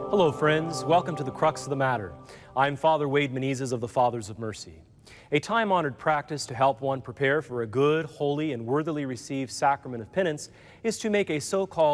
Hello, friends. Welcome to the Crux of the Matter. I'm Father Wade Menezes of the Fathers of Mercy. A time-honored practice to help one prepare for a good, holy, and worthily received sacrament of penance is to make a so-called